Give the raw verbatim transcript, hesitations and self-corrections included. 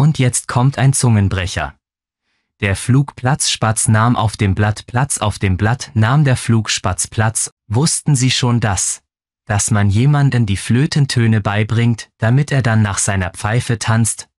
Und jetzt kommt ein Zungenbrecher. Der Flugplatzspatz nahm auf dem Blatt Platz, auf dem Blatt nahm der Flugspatz Platz. Wussten Sie schon das? Dass man jemanden die Flötentöne beibringt, damit er dann nach seiner Pfeife tanzt,